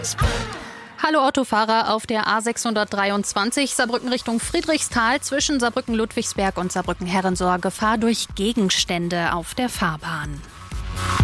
Hallo Autofahrer auf der A623 Saarbrücken Richtung Friedrichsthal zwischen Saarbrücken-Ludwigsberg und Saarbrücken-Herrensohr. Gefahr durch Gegenstände auf der Fahrbahn.